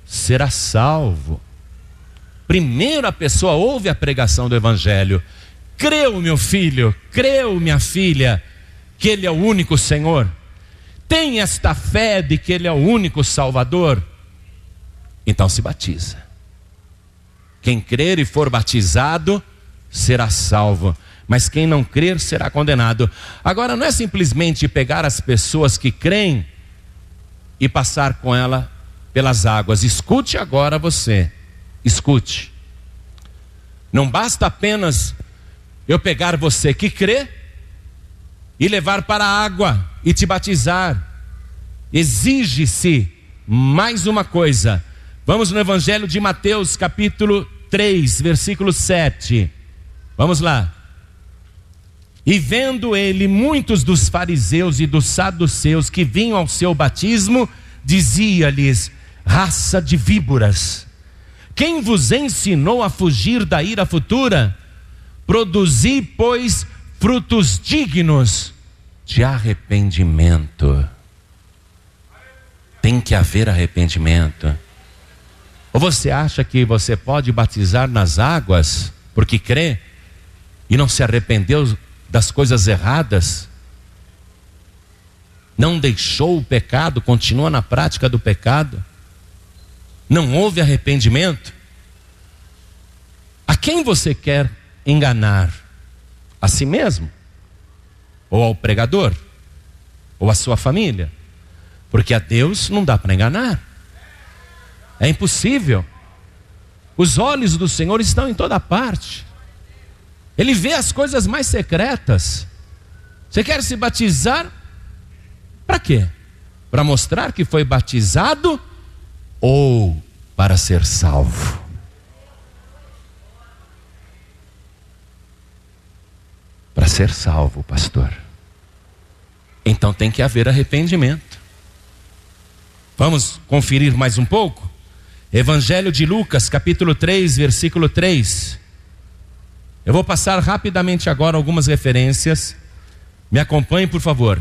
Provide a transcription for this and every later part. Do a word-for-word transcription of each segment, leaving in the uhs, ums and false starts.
será salvo. Primeiro a pessoa ouve a pregação do Evangelho. Creu, meu filho, creu, minha filha, que Ele é o único Senhor. Tem esta fé de que Ele é o único Salvador. Então se batiza. Quem crer e for batizado será salvo, mas quem não crer será condenado. Agora não é simplesmente pegar as pessoas que creem e passar com ela pelas águas. Escute agora você, escute. Não basta apenas eu pegar você que crê e levar para a água e te batizar. Exige-se mais uma coisa. Vamos no Evangelho de Mateus, capítulo três, versículo sete. Vamos lá. E vendo ele muitos dos fariseus e dos saduceus que vinham ao seu batismo, dizia-lhes: raça de víboras, quem vos ensinou a fugir da ira futura? Produzi, pois, frutos dignos de arrependimento. Tem que haver arrependimento. Ou você acha que você pode batizar nas águas porque crê e não se arrependeu das coisas erradas? Não deixou o pecado, continua na prática do pecado? Não houve arrependimento? A quem você quer enganar? A si mesmo? Ou ao pregador? Ou a sua família? Porque a Deus não dá para enganar. É impossível. Os olhos do Senhor estão em toda parte. Ele vê as coisas mais secretas. Você quer se batizar? Para quê? Para mostrar que foi batizado ou para ser salvo? Para ser salvo, pastor. Então tem que haver arrependimento. Vamos conferir mais um pouco? Evangelho de Lucas, capítulo três, versículo três. Eu vou passar rapidamente agora algumas referências. Me acompanhe, por favor.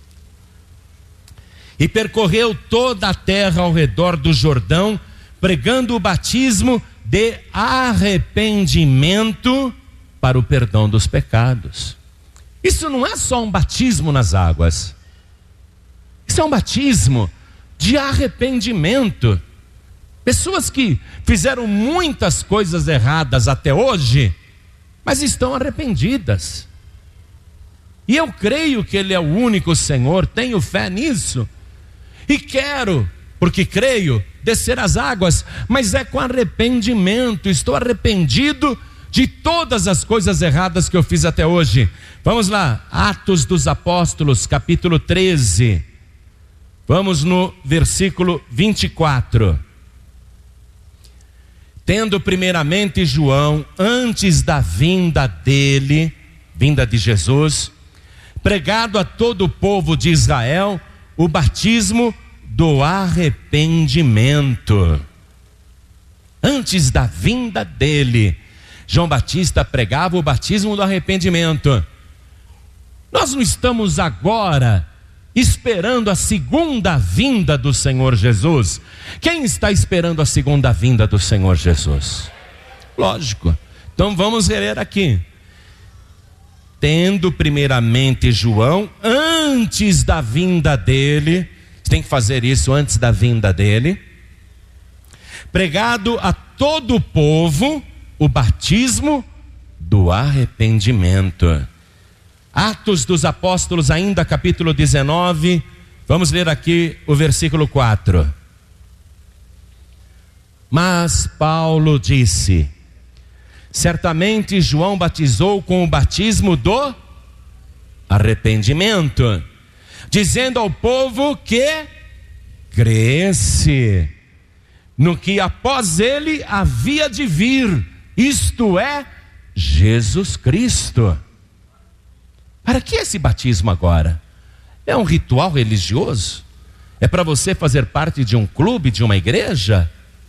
E percorreu toda a terra ao redor do Jordão, pregando o batismo de arrependimento para o perdão dos pecados. Isso não é só um batismo nas águas. Isso é um batismo de arrependimento. Pessoas que fizeram muitas coisas erradas até hoje, mas estão arrependidas. E eu creio que Ele é o único Senhor, tenho fé nisso. E quero, porque creio, descer as águas, mas é com arrependimento. Estou arrependido de todas as coisas erradas que eu fiz até hoje. Vamos lá, Atos dos Apóstolos, capítulo treze. Vamos no versículo vinte e quatro. Tendo primeiramente João, antes da vinda dele, vinda de Jesus, pregado a todo o povo de Israel o batismo do arrependimento. Antes da vinda dele, João Batista pregava o batismo do arrependimento. Nós não estamos agora esperando a segunda vinda do Senhor Jesus. Quem está esperando a segunda vinda do Senhor Jesus? Lógico. Então vamos ler aqui. Tendo primeiramente João, antes da vinda dele, você tem que fazer isso antes da vinda dele, pregado a todo o povo o batismo do arrependimento. Atos dos Apóstolos, ainda capítulo dezenove, vamos ler aqui o versículo quatro. Mas Paulo disse: certamente João batizou com o batismo do arrependimento, dizendo ao povo que cresce no que após ele havia de vir, isto é, Jesus Cristo. Para que esse batismo agora? É um ritual religioso? É para você fazer parte de um clube, de uma igreja?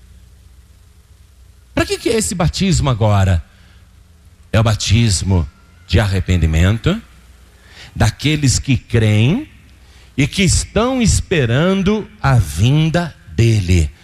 Para que que é esse batismo agora? É o batismo de arrependimento daqueles que creem e que estão esperando a vinda dele.